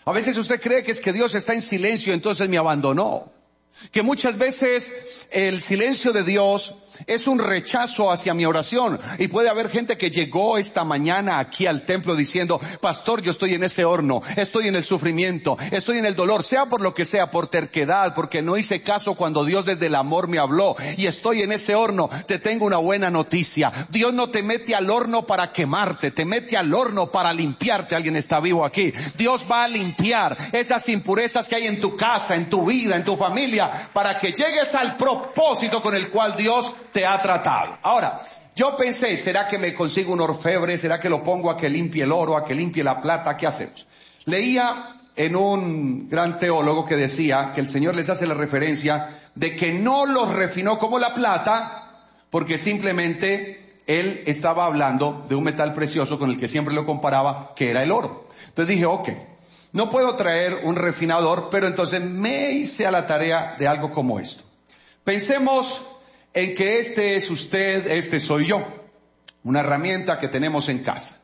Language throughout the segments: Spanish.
A veces usted cree que es que Dios está en silencio, entonces me abandonó. Que muchas veces el silencio de Dios es un rechazo hacia mi oración. Y puede haber gente que llegó esta mañana aquí al templo diciendo: pastor, yo estoy en ese horno, estoy en el sufrimiento, estoy en el dolor, sea por lo que sea, por terquedad, porque no hice caso cuando Dios desde el amor me habló, y estoy en ese horno. Te tengo una buena noticia: Dios no te mete al horno para quemarte, te mete al horno para limpiarte. Alguien está vivo aquí. Dios va a limpiar esas impurezas que hay en tu casa, en tu vida, en tu familia, para que llegues al propósito con el cual Dios te ha tratado. Ahora, yo pensé, ¿será que me consigo un orfebre? ¿Será que lo pongo a que limpie el oro, a que limpie la plata? ¿Qué hacemos? Leía en un gran teólogo que decía que el Señor les hace la referencia de que no los refinó como la plata, porque simplemente Él estaba hablando de un metal precioso con el que siempre lo comparaba, que era el oro. Entonces dije, ok, no puedo traer un refinador, pero entonces me hice a la tarea de algo como esto. Pensemos en que este es usted, este soy yo. Una herramienta que tenemos en casa.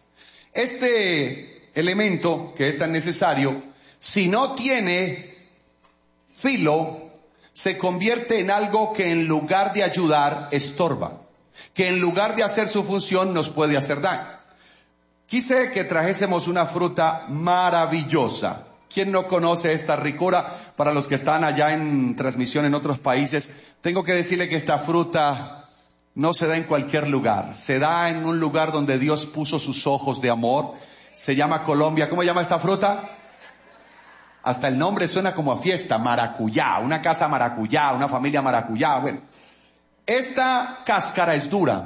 Este elemento que es tan necesario, si no tiene filo, se convierte en algo que en lugar de ayudar, estorba. Que en lugar de hacer su función, nos puede hacer daño. Quise que trajésemos una fruta maravillosa. ¿Quién no conoce esta ricura? Para los que están allá en transmisión en otros países, tengo que decirle que esta fruta no se da en cualquier lugar. Se da en un lugar donde Dios puso sus ojos de amor. Se llama Colombia. ¿Cómo llama esta fruta? Hasta el nombre suena como a fiesta. Maracuyá. Una casa maracuyá, una familia maracuyá. Bueno, esta cáscara es dura.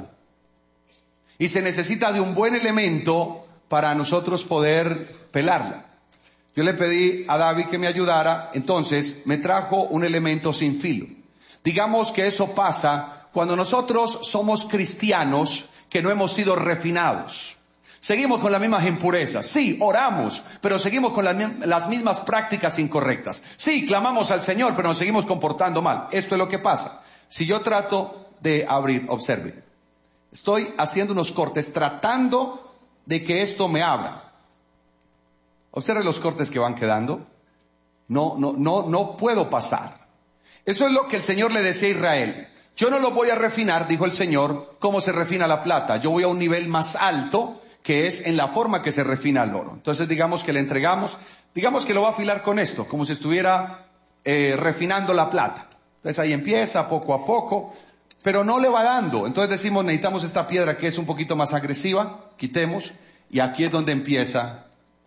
Y se necesita de un buen elemento para nosotros poder pelarla. Yo le pedí a David que me ayudara, entonces me trajo un elemento sin filo. Digamos que eso pasa cuando nosotros somos cristianos que no hemos sido refinados. Seguimos con las mismas impurezas. Sí, oramos, pero seguimos con las mismas prácticas incorrectas. Sí, clamamos al Señor, pero nos seguimos comportando mal. Esto es lo que pasa. Si yo trato de abrir, observe. Estoy haciendo unos cortes tratando de que esto me abra. Observe los cortes que van quedando. No puedo pasar. Eso es lo que el Señor le decía a Israel. Yo no lo voy a refinar, dijo el Señor, como se refina la plata. Yo voy a un nivel más alto, que es en la forma que se refina el oro. Entonces digamos que le entregamos, digamos que lo va a afilar con esto, como si estuviera refinando la plata. Entonces ahí empieza poco a poco. Pero no le va dando. Entonces decimos, necesitamos esta piedra que es un poquito más agresiva, quitemos, y aquí es donde empieza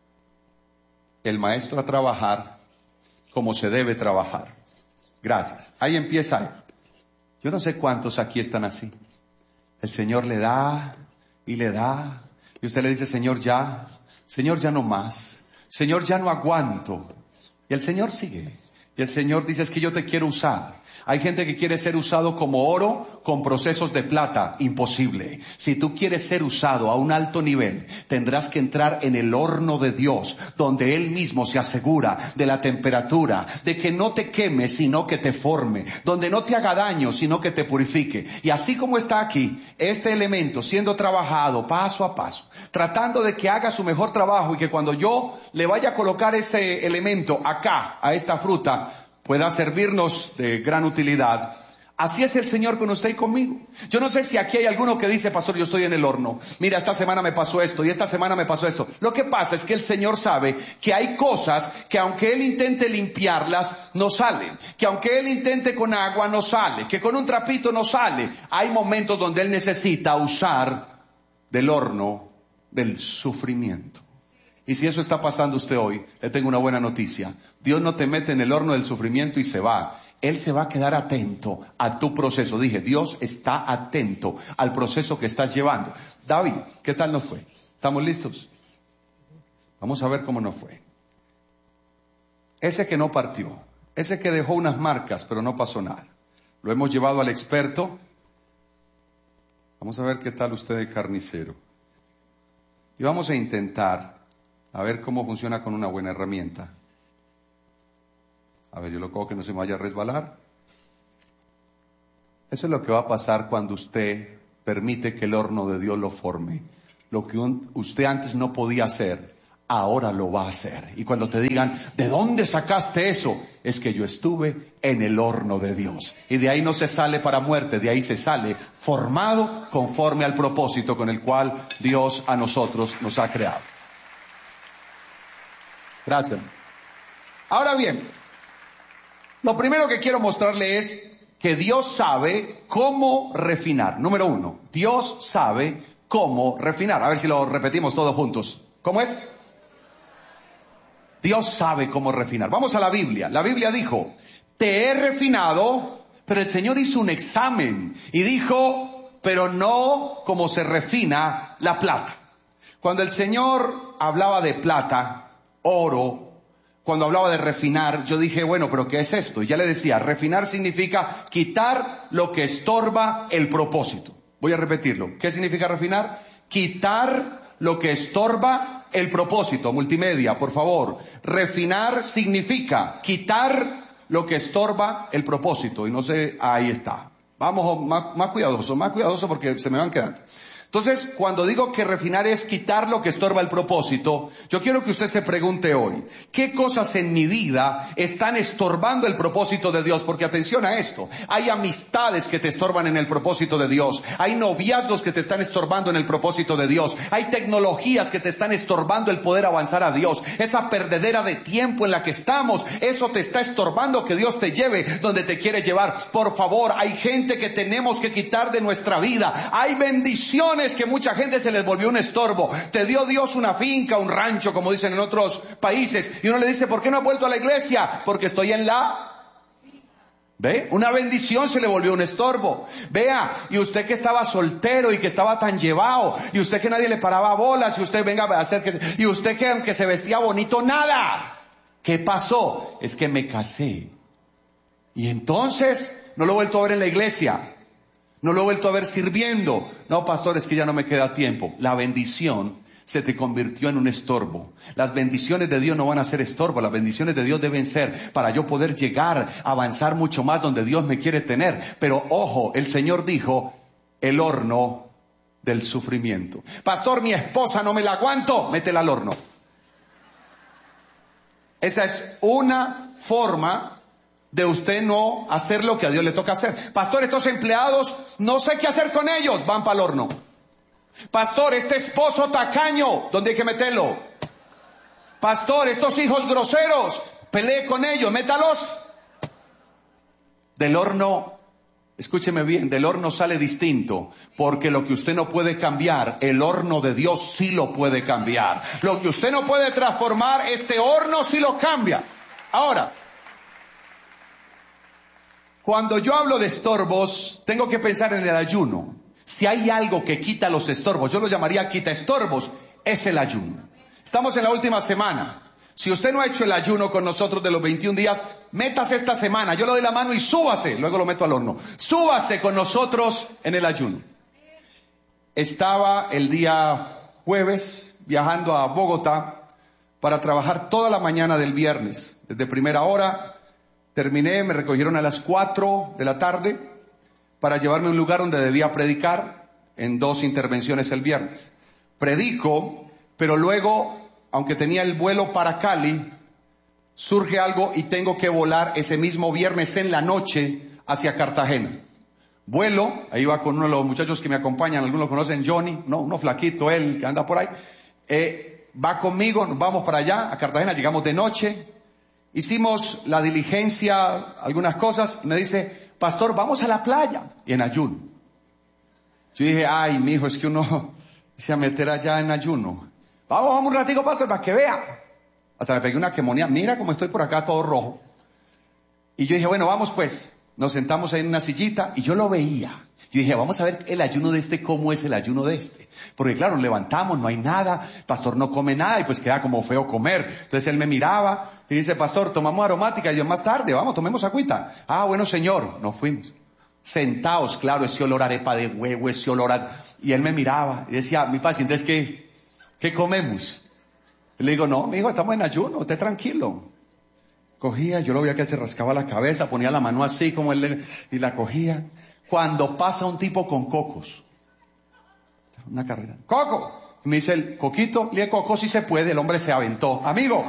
el maestro a trabajar como se debe trabajar. Gracias. Ahí empieza él. Yo no sé cuántos aquí están así. El Señor le da y le da, y usted le dice: Señor ya no más, Señor ya no aguanto. Y el Señor sigue. Y el Señor dice: es que yo te quiero usar. Hay gente que quiere ser usado como oro con procesos de plata. Imposible. Si tú quieres ser usado a un alto nivel, tendrás que entrar en el horno de Dios, donde Él mismo se asegura de la temperatura, de que no te queme, sino que te forme, donde no te haga daño, sino que te purifique. Y así como está aquí, este elemento siendo trabajado paso a paso, tratando de que haga su mejor trabajo, y que cuando yo le vaya a colocar ese elemento acá, a esta fruta, pueda servirnos de gran utilidad. Así es el Señor con usted y conmigo. Yo no sé si aquí hay alguno que dice: pastor, yo estoy en el horno. Mira, esta semana me pasó esto y esta semana me pasó esto. Lo que pasa es que el Señor sabe que hay cosas que aunque Él intente limpiarlas, no salen. Que aunque Él intente con agua, no sale. Que con un trapito no sale. Hay momentos donde Él necesita usar del horno del sufrimiento. Y si eso está pasando usted hoy, le tengo una buena noticia. Dios no te mete en el horno del sufrimiento y se va. Él se va a quedar atento a tu proceso. Dije, Dios está atento al proceso que estás llevando. David, ¿qué tal nos fue? ¿Estamos listos? Vamos a ver cómo nos fue. Ese que no partió, ese que dejó unas marcas, pero no pasó nada. Lo hemos llevado al experto. Vamos a ver qué tal usted de carnicero. Y vamos a intentar a ver cómo funciona con una buena herramienta. A ver, yo lo cojo que no se me vaya a resbalar. Eso es lo que va a pasar cuando usted permite que el horno de Dios lo forme. Lo que usted antes no podía hacer, ahora lo va a hacer. Y cuando te digan, ¿de dónde sacaste eso? Es que yo estuve en el horno de Dios. Y de ahí no se sale para muerte, de ahí se sale formado conforme al propósito con el cual Dios a nosotros nos ha creado. Gracias. Ahora bien, lo primero que quiero mostrarle es que Dios sabe cómo refinar. Número 1, Dios sabe cómo refinar. A ver si lo repetimos todos juntos. ¿Cómo es? Dios sabe cómo refinar. Vamos a la Biblia. La Biblia dijo, te he refinado, pero el Señor hizo un examen y dijo, pero no como se refina la plata. Cuando el Señor hablaba de plata, oro, cuando hablaba de refinar, yo dije, bueno, pero ¿qué es esto? Y ya le decía, refinar significa quitar lo que estorba el propósito. Voy a repetirlo. ¿Qué significa refinar? Quitar lo que estorba el propósito. Multimedia, por favor. Refinar significa quitar lo que estorba el propósito. Y no sé, ahí está. Vamos más cuidadoso porque se me van quedando. Entonces, cuando digo que refinar es quitar lo que estorba el propósito, yo quiero que usted se pregunte hoy, ¿qué cosas en mi vida están estorbando el propósito de Dios? Porque atención a esto, hay amistades que te estorban en el propósito de Dios, hay noviazgos que te están estorbando en el propósito de Dios, hay tecnologías que te están estorbando el poder avanzar a Dios, esa perdedera de tiempo en la que estamos, eso te está estorbando que Dios te lleve donde te quiere llevar. Por favor, hay gente que tenemos que quitar de nuestra vida, hay bendiciones que mucha gente se les volvió un estorbo. Te dio Dios una finca, un rancho, como dicen en otros países, y uno le dice, ¿por qué no has vuelto a la iglesia? Porque estoy en la... ¿Ve? Una bendición se le volvió un estorbo. Vea, y usted que estaba soltero y que estaba tan llevado, y usted que nadie le paraba bolas, y usted venga a hacer que... Y usted que aunque se vestía bonito, nada. ¿Qué pasó? Es que me casé. Y entonces, no lo he vuelto a ver en la iglesia. No lo he vuelto a ver sirviendo. No, pastor, es que ya no me queda tiempo. La bendición se te convirtió en un estorbo. Las bendiciones de Dios no van a ser estorbo. Las bendiciones de Dios deben ser para yo poder llegar, avanzar mucho más donde Dios me quiere tener. Pero ojo, el Señor dijo, el horno del sufrimiento. Pastor, mi esposa no me la aguanto. Métela al horno. Esa es una forma de usted no hacer lo que a Dios le toca hacer. Pastor, estos empleados, no sé qué hacer con ellos, van para el horno. Pastor, este esposo tacaño, ¿dónde hay que meterlo? Pastor, estos hijos groseros, pelee con ellos, métalos. Del horno, escúcheme bien, del horno sale distinto, porque lo que usted no puede cambiar, el horno de Dios sí lo puede cambiar. Lo que usted no puede transformar, este horno sí lo cambia. Ahora, cuando yo hablo de estorbos, tengo que pensar en el ayuno. Si hay algo que quita los estorbos, yo lo llamaría quita estorbos, es el ayuno. Estamos en la última semana. Si usted no ha hecho el ayuno con nosotros de los 21 días, métase esta semana. Yo le doy la mano y súbase, luego lo meto al horno. Súbase con nosotros en el ayuno. Estaba el día jueves viajando a Bogotá para trabajar toda la mañana del viernes, desde primera hora. Terminé, me recogieron a las 4 de la tarde para llevarme a un lugar donde debía predicar en 2 intervenciones el viernes. Predico, pero luego, aunque tenía el vuelo para Cali, surge algo y tengo que volar ese mismo viernes en la noche hacia Cartagena. Vuelo, ahí va con uno de los muchachos que me acompañan, algunos lo conocen, Johnny, no, uno flaquito, él que anda por ahí, va conmigo, nos vamos para allá, a Cartagena, llegamos de noche. Hicimos la diligencia, algunas cosas, y me dice, pastor, vamos a la playa, y en ayuno. Yo dije, ay, mijo, es que uno se va a meter allá en ayuno. Vamos un ratico, pastor, para que vea. Hasta me pegué una quemonía, mira cómo estoy por acá todo rojo. Y yo dije, bueno, vamos pues. Nos sentamos ahí en una sillita, y yo lo veía. Yo dije, vamos a ver el ayuno de este, cómo es el ayuno de este. Porque claro, nos levantamos, no hay nada, pastor no come nada y pues queda como feo comer. Entonces él me miraba y dice, pastor, tomamos aromática. Y yo, más tarde, vamos, tomemos agüita. Ah, bueno, señor, nos fuimos. Sentados, claro, ese olor a arepa de huevo, ese olor a... Y él me miraba y decía, mi paciente, entonces, ¿qué comemos? Y le digo, no, mi hijo, estamos en ayuno, usted tranquilo. Cogía, yo lo veía que él se rascaba la cabeza, ponía la mano así como él y la cogía. Cuando pasa un tipo con cocos, una carrera, ¡coco! Y me dice él, coquito, lie coco si se puede. El hombre se aventó. Amigo,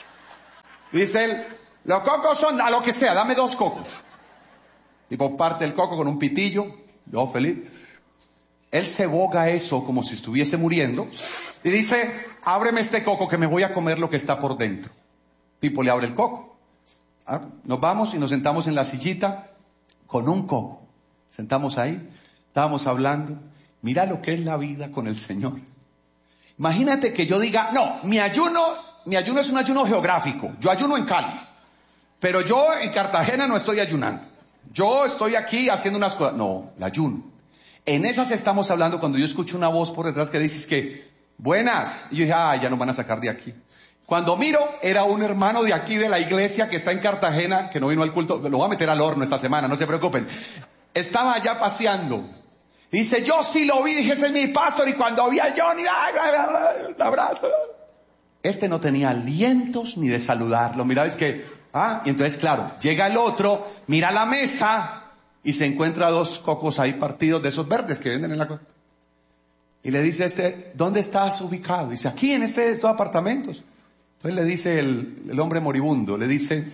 dice él, los cocos son a lo que sea, dame 2 cocos. Y por parte el coco con un pitillo, yo feliz. Él se boga eso como si estuviese muriendo y dice, ábreme este coco que me voy a comer lo que está por dentro. Pipo le abre el coco. Nos vamos y nos sentamos en la sillita con un coco. Sentamos ahí, estábamos hablando. Mira lo que es la vida con el Señor. Imagínate que yo diga, no, mi ayuno es un ayuno geográfico. Yo ayuno en Cali, pero yo en Cartagena no estoy ayunando. Yo estoy aquí haciendo unas cosas. No, el ayuno. En esas estamos hablando cuando yo escucho una voz por detrás que dice que, buenas. Y yo dije, ya nos van a sacar de aquí. Cuando miro, era un hermano de aquí de la iglesia que está en Cartagena, que no vino al culto. Lo voy a meter al horno esta semana, no se preocupen. Estaba allá paseando. Dice, yo sí lo vi, dije, ese es mi pastor. Y cuando vi a Johnny, un abrazo. Este no tenía alientos ni de saludarlo. Mirá, es que, y entonces claro, llega el otro, mira la mesa y se encuentra 2 cocos ahí partidos de esos verdes que venden en la cosa. Y le dice ¿dónde estás ubicado? Dice, aquí en estos apartamentos. Entonces le dice el hombre moribundo, le dice,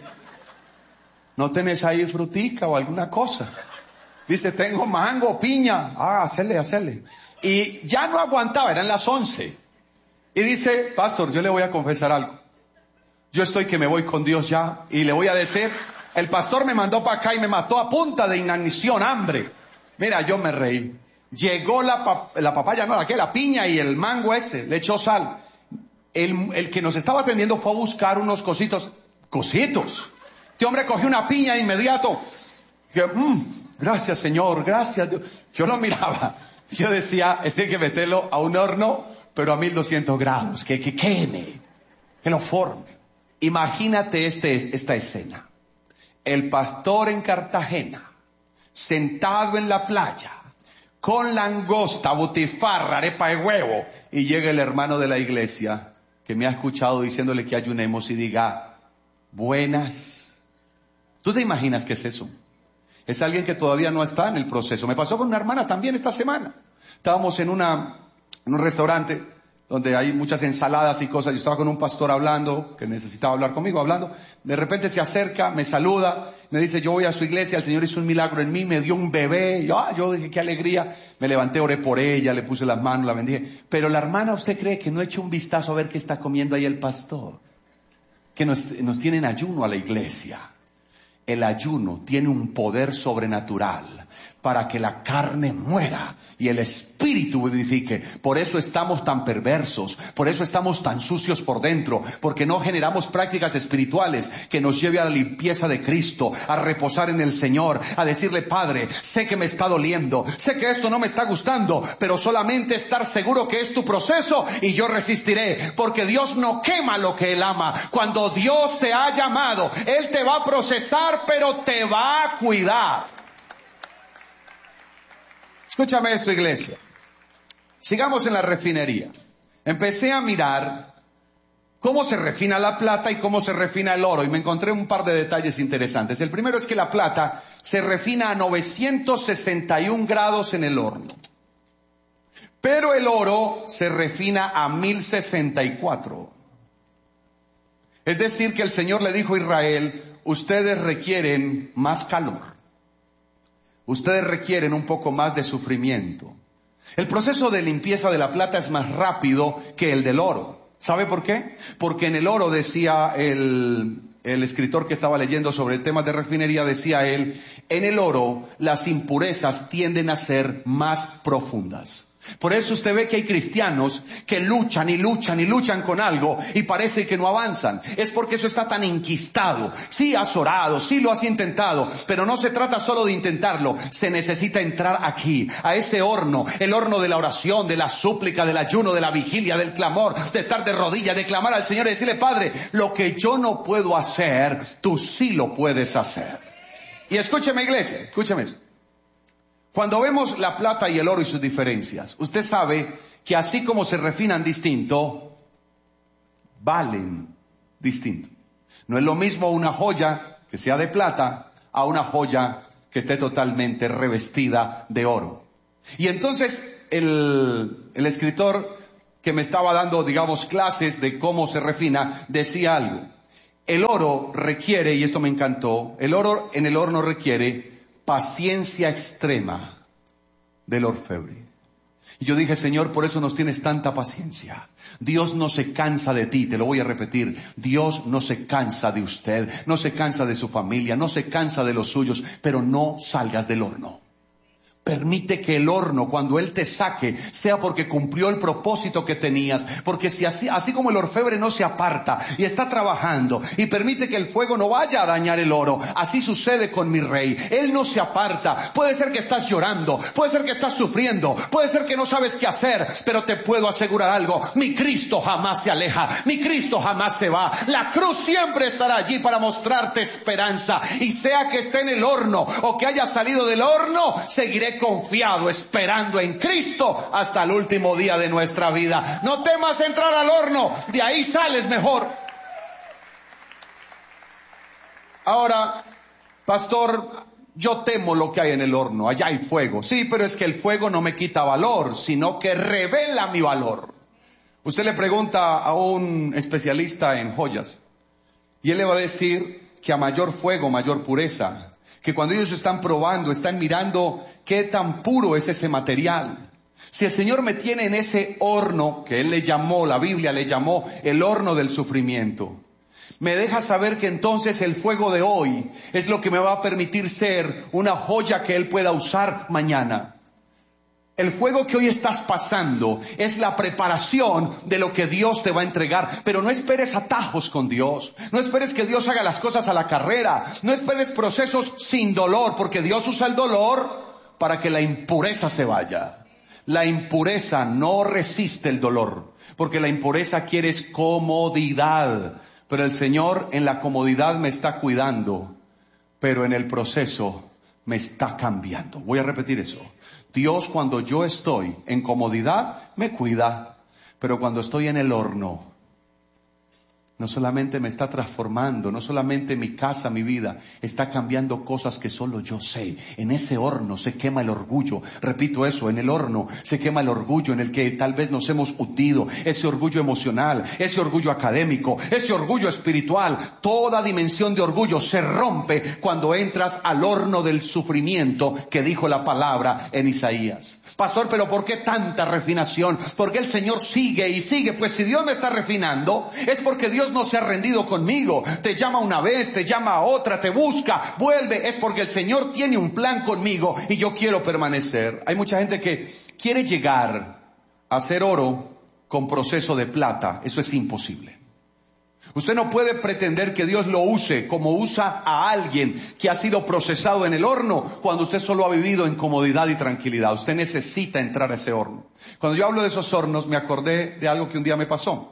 ¿no tenés ahí frutica o alguna cosa? Dice, tengo mango, piña. Hacerle. Y ya no aguantaba, eran las 11. Y dice, pastor, yo le voy a confesar algo. Yo estoy que me voy con Dios ya y le voy a decir, el pastor me mandó para acá y me mató a punta de inanición, hambre. Mira, yo me reí. Llegó la papaya, la piña y el mango ese, le echó sal. El que nos estaba atendiendo fue a buscar unos cositos. Este hombre cogió una piña de inmediato. Gracias Señor, gracias Dios. Yo lo miraba. Yo decía, hay que meterlo a un horno, pero a 1200 grados, que queme, que lo forme. Imagínate esta escena. El pastor en Cartagena, sentado en la playa, con langosta, butifarra, arepa de huevo, y llega el hermano de la iglesia, que me ha escuchado diciéndole que ayunemos y diga, buenas. ¿Tú te imaginas qué es eso? Es alguien que todavía no está en el proceso. Me pasó con una hermana también esta semana. Estábamos en un restaurante donde hay muchas ensaladas y cosas. Yo estaba con un pastor hablando, que necesitaba hablar conmigo, hablando. De repente se acerca, me saluda, me dice, yo voy a su iglesia, el Señor hizo un milagro en mí, me dio un bebé. Yo dije, qué alegría. Me levanté, oré por ella, le puse las manos, la bendije. Pero la hermana, ¿usted cree que no eche un vistazo a ver qué está comiendo ahí el pastor? Que nos tiene en ayuno a la iglesia. El ayuno tiene un poder sobrenatural para que la carne muera y el espíritu vivifique. Por eso estamos tan perversos, por eso estamos tan sucios por dentro, porque no generamos prácticas espirituales que nos lleve a la limpieza de Cristo, a reposar en el Señor, a decirle, Padre, sé que me está doliendo, sé que esto no me está gustando, pero solamente estar seguro que es tu proceso y yo resistiré, porque Dios no quema lo que Él ama. Cuando Dios te ha llamado, Él te va a procesar, pero te va a cuidar. Escúchame esto, iglesia. Sigamos en la refinería. Empecé a mirar cómo se refina la plata y cómo se refina el oro, y me encontré un par de detalles interesantes. El primero es que la plata se refina a 961 grados en el horno, pero el oro se refina a 1064. Es decir, que el Señor le dijo a Israel, ustedes requieren más calor. Ustedes requieren un poco más de sufrimiento. El proceso de limpieza de la plata es más rápido que el del oro. ¿Sabe por qué? Porque en el oro, decía el escritor que estaba leyendo sobre el tema de refinería, decía él, en el oro las impurezas tienden a ser más profundas. Por eso usted ve que hay cristianos que luchan y luchan y luchan con algo y parece que no avanzan. Es porque eso está tan enquistado. Sí has orado, sí lo has intentado, pero no se trata solo de intentarlo. Se necesita entrar aquí, a ese horno, el horno de la oración, de la súplica, del ayuno, de la vigilia, del clamor, de estar de rodillas, de clamar al Señor y decirle, Padre, lo que yo no puedo hacer, tú sí lo puedes hacer. Y escúcheme, iglesia, escúcheme esto. Cuando vemos la plata y el oro y sus diferencias, usted sabe que así como se refinan distinto, valen distinto. No es lo mismo una joya que sea de plata a una joya que esté totalmente revestida de oro. Y entonces el escritor que me estaba dando, digamos, clases de cómo se refina, decía algo. El oro requiere, y esto me encantó, el oro en el horno requiere paciencia extrema del orfebre. Y yo dije, Señor, por eso nos tienes tanta paciencia. Dios no se cansa de ti, te lo voy a repetir. Dios no se cansa de usted, no se cansa de su familia, no se cansa de los suyos, pero no salgas del horno. Permite que el horno, cuando Él te saque, sea porque cumplió el propósito que tenías. Porque si así como el orfebre no se aparta y está trabajando y permite que el fuego no vaya a dañar el oro, así sucede con mi rey. Él no se aparta. Puede ser que estás llorando, puede ser que estás sufriendo, puede ser que no sabes qué hacer, pero te puedo asegurar algo. Mi Cristo jamás se aleja, mi Cristo jamás se va. La cruz siempre estará allí para mostrarte esperanza. Y sea que esté en el horno o que haya salido del horno, seguiré confiado, esperando en Cristo hasta el último día de nuestra vida. No temas entrar al horno, de ahí sales mejor. Ahora, pastor, yo temo lo que hay en el horno, allá hay fuego. Sí, pero es que el fuego no me quita valor, sino que revela mi valor. Usted le pregunta a un especialista en joyas y él le va a decir que a mayor fuego, mayor pureza. Que cuando ellos están probando, están mirando qué tan puro es ese material. Si el Señor me tiene en ese horno, que Él le llamó, la Biblia le llamó el horno del sufrimiento, me deja saber que entonces el fuego de hoy es lo que me va a permitir ser una joya que Él pueda usar mañana. El fuego que hoy estás pasando es la preparación de lo que Dios te va a entregar. Pero no esperes atajos con Dios. No esperes que Dios haga las cosas a la carrera. No esperes procesos sin dolor, porque Dios usa el dolor para que la impureza se vaya. La impureza no resiste el dolor, porque la impureza quiere comodidad. Pero el Señor en la comodidad me está cuidando, pero en el proceso me está cambiando. Voy a repetir eso. Dios, cuando yo estoy en comodidad, me cuida, pero cuando estoy en el horno, no solamente me está transformando, no solamente mi casa, mi vida, está cambiando cosas que solo yo sé. En ese horno se quema el orgullo. Repito eso, en el horno se quema el orgullo en el que tal vez nos hemos hundido. Ese orgullo emocional, ese orgullo académico, ese orgullo espiritual. Toda dimensión de orgullo se rompe cuando entras al horno del sufrimiento que dijo la palabra en Isaías. Pastor, pero ¿por qué tanta refinación? Porque el Señor sigue y sigue. Pues si Dios me está refinando, es porque Dios no se ha rendido conmigo. Te llama una vez, te llama a otra, te busca, vuelve. Es porque el Señor tiene un plan conmigo y yo quiero permanecer. Hay mucha gente que quiere llegar a hacer oro con proceso de plata. Eso es imposible. Usted no puede pretender que Dios lo use como usa a alguien que ha sido procesado en el horno cuando usted solo ha vivido en comodidad y tranquilidad. Usted necesita entrar a ese horno. Cuando yo hablo de esos hornos, me acordé de algo que un día me pasó.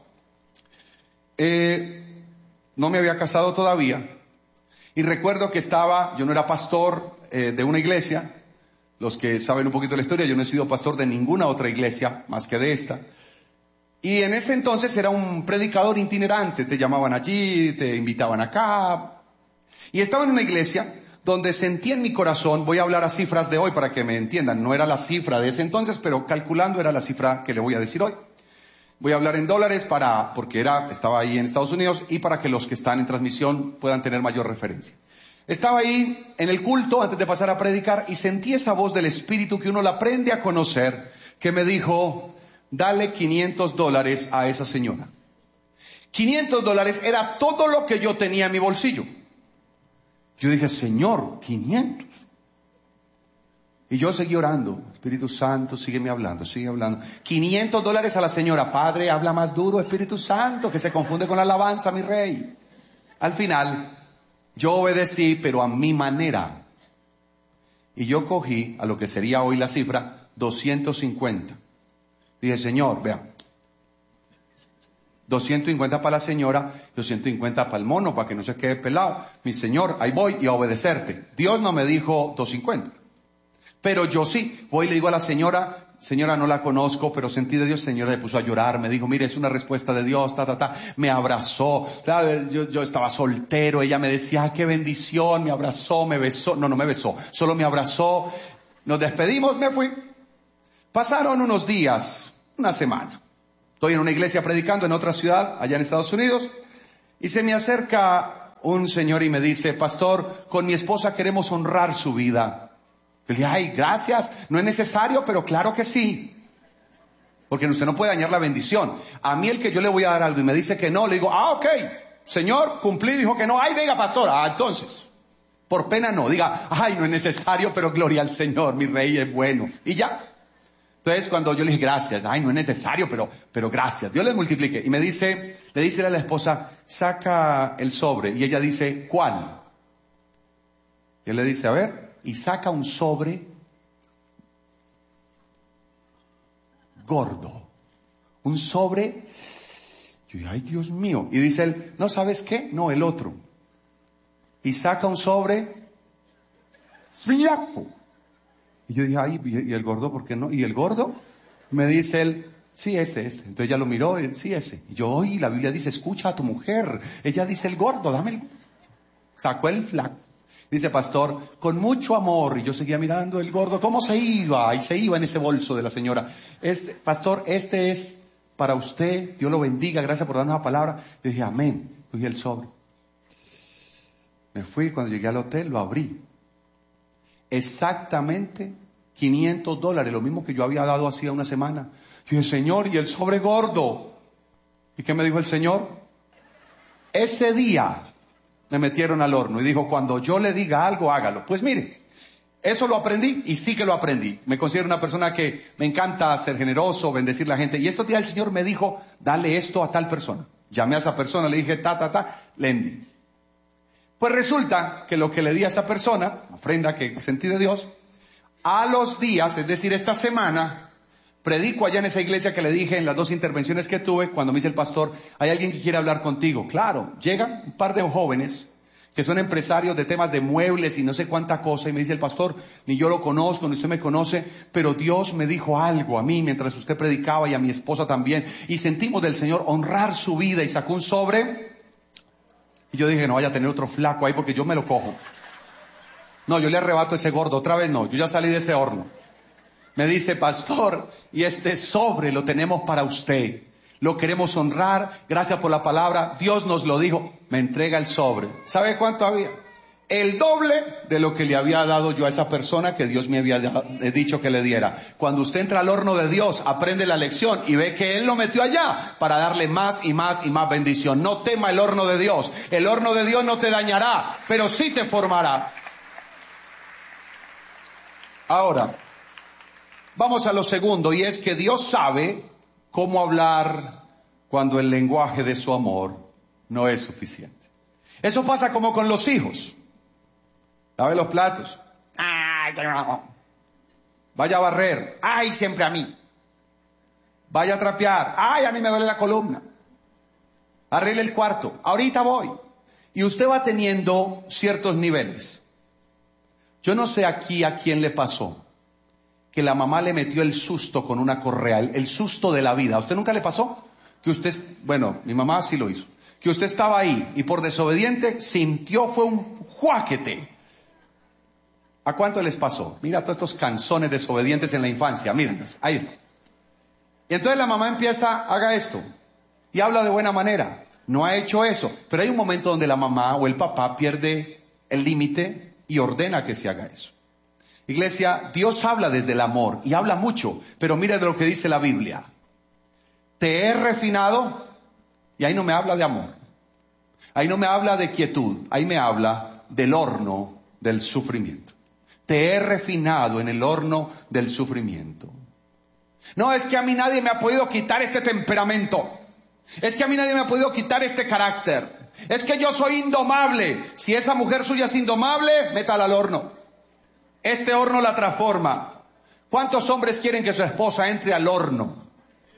No me había casado todavía y recuerdo que yo no era pastor de una iglesia. Los que saben un poquito de la historia, yo no he sido pastor de ninguna otra iglesia más que de esta. Y en ese entonces era un predicador itinerante, te llamaban allí, te invitaban acá. Y estaba en una iglesia donde sentí en mi corazón, voy a hablar a cifras de hoy para que me entiendan, no era la cifra de ese entonces, pero calculando era la cifra que le voy a decir hoy. Voy a hablar en dólares porque estaba ahí en Estados Unidos y para que los que están en transmisión puedan tener mayor referencia. Estaba ahí en el culto antes de pasar a predicar y sentí esa voz del Espíritu que uno la aprende a conocer, que me dijo, dale $500 a esa señora. $500 era todo lo que yo tenía en mi bolsillo. Yo dije, Señor, 500. Y yo seguí orando. Espíritu Santo, sígueme hablando, sigue hablando. $500 a la señora. Padre, habla más duro, Espíritu Santo, que se confunde con la alabanza, mi rey. Al final, yo obedecí, pero a mi manera. Y yo cogí, a lo que sería hoy la cifra, 250. Dije, Señor, vea, 250 para la señora, 250 para el mono, para que no se quede pelado. Mi Señor, ahí voy y a obedecerte. Dios no me dijo 250. Pero yo sí, voy y le digo a la señora, no la conozco, pero sentí de Dios. Señora se puso a llorar, me dijo, mire, es una respuesta de Dios, me abrazó. Yo estaba soltero, ella me decía, qué bendición, me abrazó, me besó. No me besó, solo me abrazó. Nos despedimos, me fui. Pasaron unos días, una semana. Estoy en una iglesia predicando en otra ciudad, allá en Estados Unidos, y se me acerca un señor y me dice, pastor, con mi esposa queremos honrar su vida. Yo le dije, ay, gracias, no es necesario, pero claro que sí. Porque usted no puede dañar la bendición. A mí el que yo le voy a dar algo y me dice que no, le digo, ok, señor, cumplí, dijo que no, ay, venga pastor, entonces, por pena no, diga, ay, no es necesario, pero gloria al Señor, mi rey es bueno. Y ya. Entonces cuando yo le dije, gracias, ay, no es necesario, pero gracias, Dios le multiplique. Y le dice a la esposa, saca el sobre. Y ella dice, ¿cuál? Y él le dice, a ver, y saca un sobre gordo. Un sobre, yo dije, ay, Dios mío. Y dice él, ¿no sabes qué? No, el otro. Y saca un sobre flaco. Y yo dije, ay, ¿y el gordo por qué no? ¿Y el gordo? Me dice él, sí, ese. Entonces ella lo miró, sí, ese. Y yo, oye, la Biblia dice, escucha a tu mujer. Ella dice, el gordo, dame el... Sacó el flaco. Dice, pastor, con mucho amor. Y yo seguía mirando el gordo, cómo se iba. Y se iba en ese bolso de la señora. Pastor, este es para usted. Dios lo bendiga, gracias por darnos la palabra. Yo dije, amén. Cogí el sobre. Me fui, cuando llegué al hotel, lo abrí. Exactamente $500, lo mismo que yo había dado hacía una semana. Yo dije, Señor, ¿y el sobre gordo? ¿Y qué me dijo el Señor? Ese día me metieron al horno y dijo, cuando yo le diga algo, hágalo. Pues mire, eso lo aprendí y sí que lo aprendí. Me considero una persona que me encanta ser generoso, bendecir a la gente. Y estos días el Señor me dijo, dale esto a tal persona. Llamé a esa persona, le dije, le envié. Pues resulta que lo que le di a esa persona, ofrenda que sentí de Dios, a los días, es decir, esta semana, predico allá en esa iglesia que le dije en las 2 intervenciones que tuve, cuando me dice el pastor, hay alguien que quiere hablar contigo. Claro, llegan un par de jóvenes que son empresarios de temas de muebles y no sé cuánta cosa, y me dice el pastor, ni yo lo conozco, ni usted me conoce, pero Dios me dijo algo a mí mientras usted predicaba y a mi esposa también, y sentimos del Señor honrar su vida, y sacó un sobre. Y yo dije, no vaya a tener otro flaco ahí porque yo me lo cojo. No, yo le arrebato ese gordo, otra vez no, yo ya salí de ese horno. Me dice, pastor, y este sobre lo tenemos para usted. Lo queremos honrar, gracias por la palabra, Dios nos lo dijo. Me entrega el sobre. ¿Sabe cuánto había? El doble de lo que le había dado yo a esa persona que Dios me había dicho que le diera. Cuando usted entra al horno de Dios, aprende la lección y ve que Él lo metió allá para darle más y más y más bendición. No tema el horno de Dios. El horno de Dios no te dañará, pero sí te formará. Ahora, vamos a lo segundo, y es que Dios sabe cómo hablar cuando el lenguaje de su amor no es suficiente. Eso pasa como con los hijos. Lave los platos. Ay, vaya a barrer. Ay, siempre a mí. Vaya a trapear. Ay, a mí me duele la columna. Arregle el cuarto. Ahorita voy. Y usted va teniendo ciertos niveles. Yo no sé aquí a quién le pasó que la mamá le metió el susto con una correa, el susto de la vida. ¿A usted nunca le pasó? Que usted, bueno, mi mamá sí lo hizo. Que usted estaba ahí y por desobediente sintió, fue un juáquete. ¿A cuánto les pasó? Mira todos estos canzones desobedientes en la infancia, mírenlos, ahí está. Y entonces la mamá empieza, haga esto, y habla de buena manera. No ha hecho eso, pero hay un momento donde la mamá o el papá pierde el límite y ordena que se haga eso. Iglesia, Dios habla desde el amor, y habla mucho, pero mire de lo que dice la Biblia. Te he refinado, y ahí no me habla de amor. Ahí no me habla de quietud, ahí me habla del horno del sufrimiento. Te he refinado en el horno del sufrimiento. No, es que a mí nadie me ha podido quitar este temperamento. Es que a mí nadie me ha podido quitar este carácter. Es que yo soy indomable. Si esa mujer suya es indomable, métala al horno. Este horno la transforma. ¿Cuántos hombres quieren que su esposa entre al horno?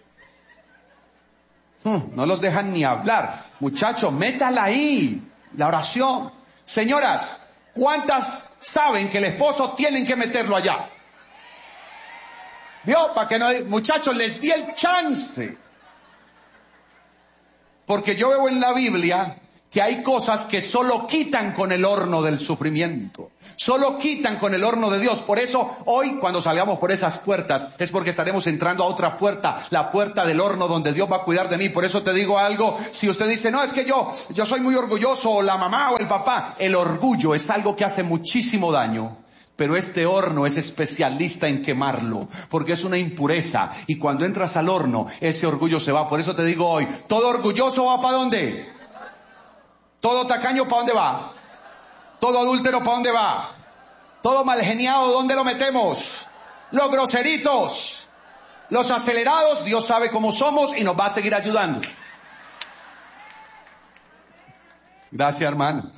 No los dejan ni hablar. Muchachos, métala ahí. La oración. Señoras, ¿cuántas saben que el esposo tienen que meterlo allá? ¿Vio? Para que no, muchachos, les di el chance. Porque yo veo en la Biblia que hay cosas que solo quitan con el horno del sufrimiento, solo quitan con el horno de Dios. Por eso hoy cuando salgamos por esas puertas es porque estaremos entrando a otra puerta, la puerta del horno donde Dios va a cuidar de mí. Por eso te digo algo, si usted dice, no, es que yo soy muy orgulloso, o la mamá o el papá, el orgullo es algo que hace muchísimo daño. Pero este horno es especialista en quemarlo, porque es una impureza, y cuando entras al horno, ese orgullo se va. Por eso te digo hoy, todo orgulloso va ¿para dónde? Todo tacaño, ¿para dónde va? Todo adúltero, ¿para dónde va? Todo malgeniado, ¿dónde lo metemos? Los groseritos, los acelerados, Dios sabe cómo somos y nos va a seguir ayudando. Gracias, hermano.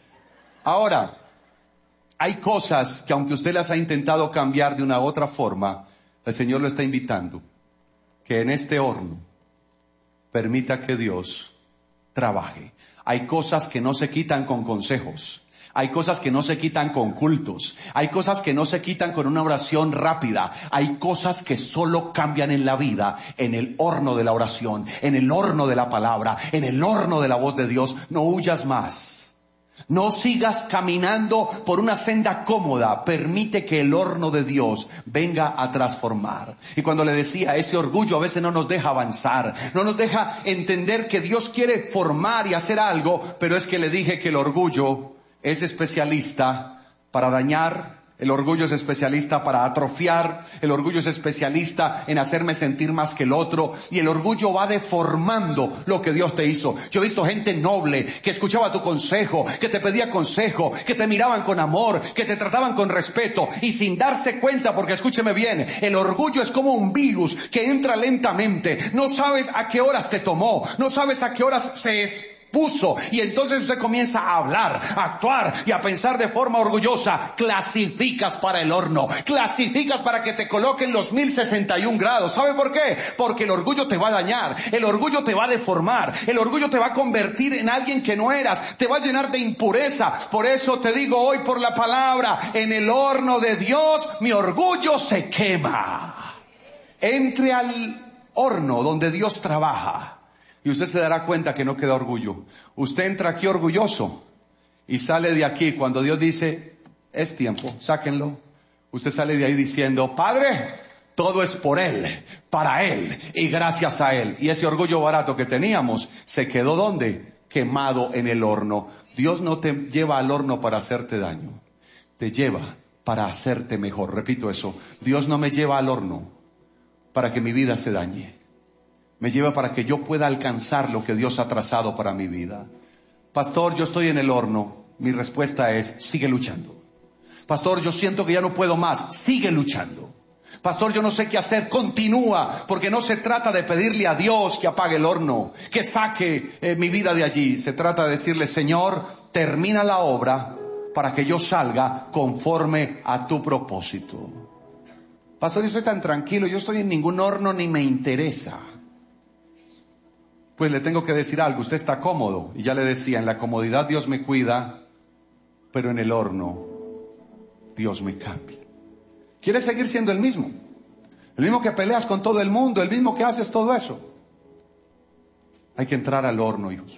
Ahora, hay cosas que aunque usted las ha intentado cambiar de una u otra forma, el Señor lo está invitando, que en este horno permita que Dios trabaje. Hay cosas que no se quitan con consejos. Hay cosas que no se quitan con cultos. Hay cosas que no se quitan con una oración rápida. Hay cosas que solo cambian en la vida, en el horno de la oración, en el horno de la palabra, en el horno de la voz de Dios. No huyas más. No sigas caminando por una senda cómoda. Permite que el horno de Dios venga a transformar. Y cuando le decía, ese orgullo a veces no nos deja avanzar, no nos deja entender que Dios quiere formar y hacer algo, pero es que le dije que el orgullo es especialista para dañar. El orgullo es especialista para atrofiar, el orgullo es especialista en hacerme sentir más que el otro, y el orgullo va deformando lo que Dios te hizo. Yo he visto gente noble que escuchaba tu consejo, que te pedía consejo, que te miraban con amor, que te trataban con respeto, y sin darse cuenta, porque escúcheme bien, el orgullo es como un virus que entra lentamente. No sabes a qué horas te tomó, no sabes a qué horas se puso, y entonces usted comienza a hablar, a actuar y a pensar de forma orgullosa. Clasificas para el horno, clasificas para que te coloquen los 1061 grados. ¿Sabe por qué? Porque el orgullo te va a dañar, el orgullo te va a deformar, el orgullo te va a convertir en alguien que no eras, te va a llenar de impureza. Por eso te digo hoy por la palabra, en el horno de Dios mi orgullo se quema. Entre al horno donde Dios trabaja y usted se dará cuenta que no queda orgullo. Usted entra aquí orgulloso y sale de aquí cuando Dios dice, es tiempo, sáquenlo. Usted sale de ahí diciendo, Padre, todo es por Él, para Él y gracias a Él. Y ese orgullo barato que teníamos se quedó ¿dónde? Quemado en el horno. Dios no te lleva al horno para hacerte daño, te lleva para hacerte mejor. Repito eso, Dios no me lleva al horno para que mi vida se dañe. Me lleva para que yo pueda alcanzar lo que Dios ha trazado para mi vida. Pastor, yo estoy en el horno. Mi respuesta es, sigue luchando. Pastor, yo siento que ya no puedo más. Sigue luchando. Pastor, yo no sé qué hacer. Continúa, porque no se trata de pedirle a Dios que apague el horno, que saque mi vida de allí. Se trata de decirle, Señor, termina la obra para que yo salga conforme a tu propósito. Pastor, yo estoy tan tranquilo. Yo estoy en ningún horno ni me interesa. Pues le tengo que decir algo, usted está cómodo, y ya le decía, en la comodidad Dios me cuida, pero en el horno Dios me cambia. ¿Quieres seguir siendo el mismo que peleas con todo el mundo, el mismo que haces todo eso? Hay que entrar al horno, hijos.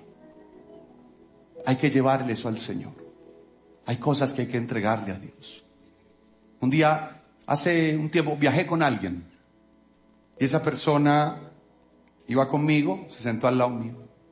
Hay que llevarle eso al Señor. Hay cosas que hay que entregarle a Dios. Un día, hace un tiempo, viajé con alguien, y esa persona iba conmigo, se sentó al lado mío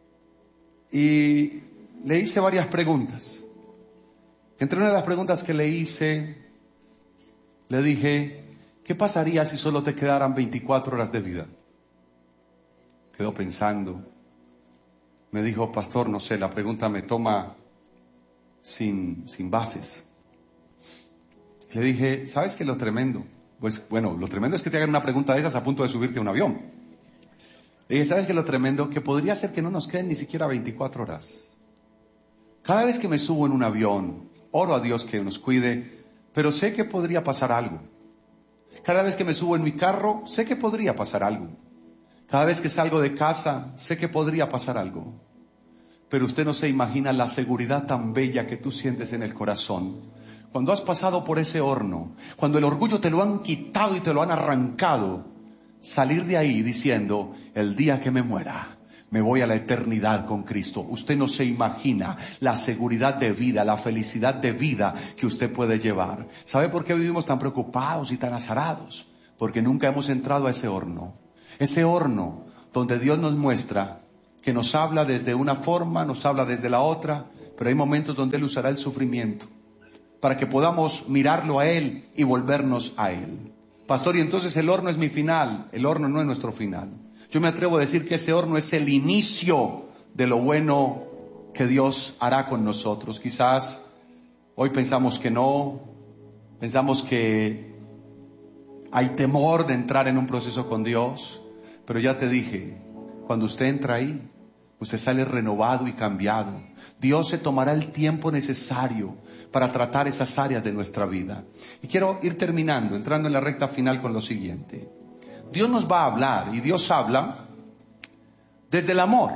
y le hice varias preguntas. Entre una de las preguntas que le hice, le dije, ¿qué pasaría si solo te quedaran 24 horas de vida? Quedó pensando. Me dijo, pastor, no sé, la pregunta me toma sin bases. Le dije, ¿sabes qué es lo tremendo? Pues bueno, lo tremendo es que te hagan una pregunta de esas a punto de subirte a un avión. Le dije, ¿sabes qué es lo tremendo? Que podría ser que no nos queden ni siquiera 24 horas. Cada vez que me subo en un avión, oro a Dios que nos cuide, pero sé que podría pasar algo. Cada vez que me subo en mi carro, sé que podría pasar algo. Cada vez que salgo de casa, sé que podría pasar algo. Pero usted no se imagina la seguridad tan bella que tú sientes en el corazón. Cuando has pasado por ese horno, cuando el orgullo te lo han quitado y te lo han arrancado, salir de ahí diciendo, el día que me muera, me voy a la eternidad con Cristo. Usted no se imagina la seguridad de vida, la felicidad de vida que usted puede llevar. ¿Sabe por qué vivimos tan preocupados y tan azarados? Porque nunca hemos entrado a ese horno. Ese horno donde Dios nos muestra que nos habla desde una forma, nos habla desde la otra, pero hay momentos donde Él usará el sufrimiento para que podamos mirarlo a Él y volvernos a Él. Pastor, y entonces el horno es mi final. El horno no es nuestro final. Yo me atrevo a decir que ese horno es el inicio de lo bueno que Dios hará con nosotros. Quizás hoy pensamos que no, pensamos que hay temor de entrar en un proceso con Dios, pero ya te dije, cuando usted entra ahí, usted sale renovado y cambiado. Dios se tomará el tiempo necesario para tratar esas áreas de nuestra vida. Y quiero ir terminando, entrando en la recta final con lo siguiente. Dios nos va a hablar, y Dios habla desde el amor.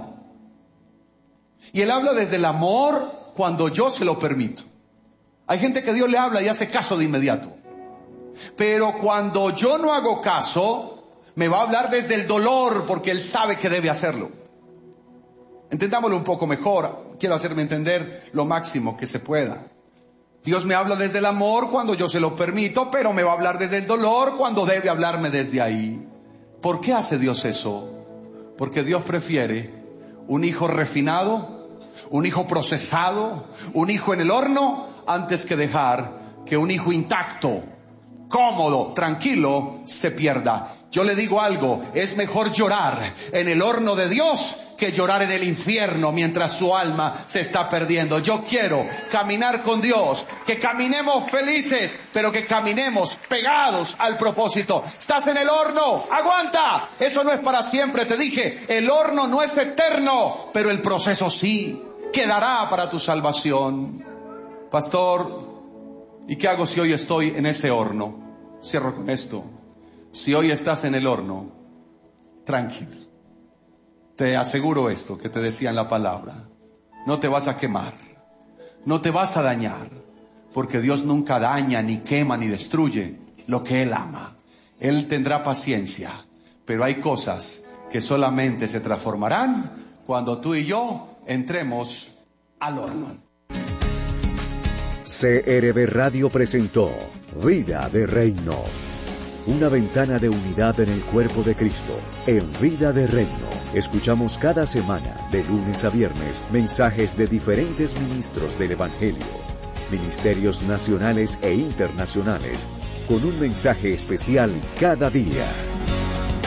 Y Él habla desde el amor cuando yo se lo permito. Hay gente que Dios le habla y hace caso de inmediato. Pero cuando yo no hago caso, me va a hablar desde el dolor, porque Él sabe que debe hacerlo. Entendámoslo un poco mejor. Quiero hacerme entender lo máximo que se pueda. Dios me habla desde el amor cuando yo se lo permito, pero me va a hablar desde el dolor cuando debe hablarme desde ahí. ¿Por qué hace Dios eso? Porque Dios prefiere un hijo refinado, un hijo procesado, un hijo en el horno, antes que dejar que un hijo intacto, cómodo, tranquilo, se pierda. Yo le digo algo, es mejor llorar en el horno de Dios que llorar en el infierno mientras su alma se está perdiendo. Yo quiero caminar con Dios, que caminemos felices, pero que caminemos pegados al propósito. Estás en el horno, aguanta, eso no es para siempre. Te dije, el horno no es eterno, pero el proceso sí, quedará para tu salvación. Pastor, ¿y qué hago si hoy estoy en ese horno? Cierro con esto. Si hoy estás en el horno, tranquilo. Te aseguro esto que te decía en la palabra. No te vas a quemar. No te vas a dañar. Porque Dios nunca daña, ni quema, ni destruye lo que Él ama. Él tendrá paciencia. Pero hay cosas que solamente se transformarán cuando tú y yo entremos al horno. CRB Radio presentó Vida de Reino. Una ventana de unidad en el cuerpo de Cristo. En Vida de Reino, escuchamos cada semana, de lunes a viernes, mensajes de diferentes ministros del Evangelio, ministerios nacionales e internacionales, con un mensaje especial cada día.